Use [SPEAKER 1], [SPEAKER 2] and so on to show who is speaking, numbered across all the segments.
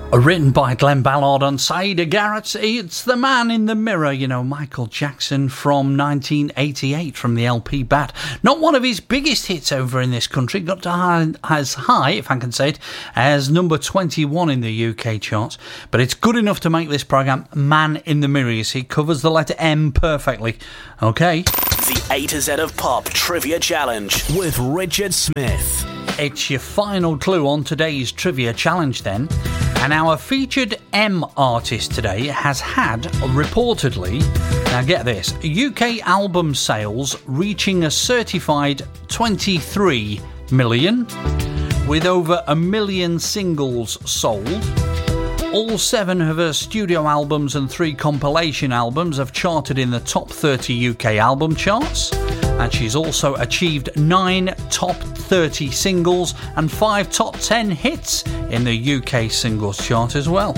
[SPEAKER 1] Written by Glenn Ballard and Saida Garrett. It's The Man in the Mirror, Michael Jackson from 1988 from the LP Bat. Not one of his biggest hits over in this country, got to as high, if I can say it, as number 21 in the UK charts. But it's good enough to make this programme Man in the Mirror. You see, it covers the letter M perfectly. Okay.
[SPEAKER 2] The A to Z of Pop Trivia Challenge with Richard Smith.
[SPEAKER 1] It's your final clue on today's Trivia Challenge then. And our featured M artist today has had, reportedly, now get this, UK album sales reaching a certified 23 million, with over 1 million singles sold. All 7 of her studio albums and 3 compilation albums have charted in the top 30 UK album charts. And she's also achieved 9 top 30 singles and 5 top 10 hits in the UK singles chart as well.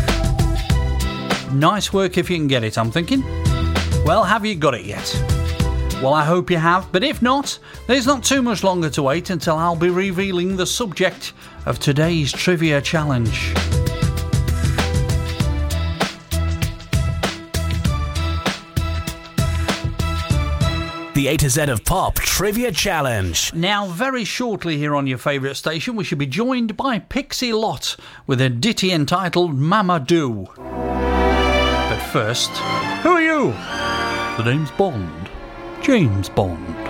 [SPEAKER 1] Nice work if you can get it, I'm thinking. Well, have you got it yet? Well, I hope you have, but if not, there's not too much longer to wait until I'll be revealing the subject of today's Trivia Challenge.
[SPEAKER 2] The A to Z of Pop Trivia Challenge.
[SPEAKER 1] Now, very shortly here on your favourite station, we should be joined by Pixie Lott with a ditty entitled Mama Do. But first, who are you? The name's Bond. James Bond.